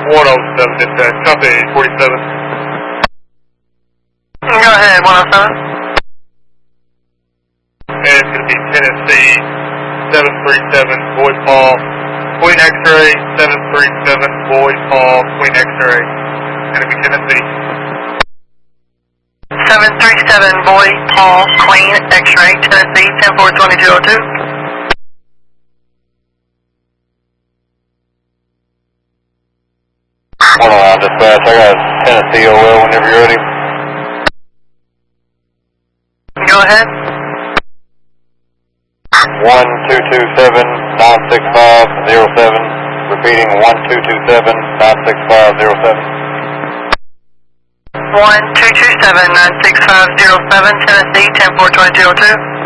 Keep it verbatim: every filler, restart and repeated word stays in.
one oh seven, dispatch. Copy eight forty-seven. Go ahead, one oh seven. And it's going to be Tennessee seven three seven, Boy Paul, Queen X-ray, seven three seven, Boy Paul, Queen X-ray. Going to be Tennessee. seven three seven, Boy Paul, Queen X-ray, Tennessee, ten four twenty oh two. Hold on, dispatch. I got Tennessee O L whenever you're ready. Go ahead. one two two seven, nine six five zero seven. Repeating, one two two seven, nine six five zero seven. one two two seven, nine six five zero seven, Tennessee, ten four twenty oh two.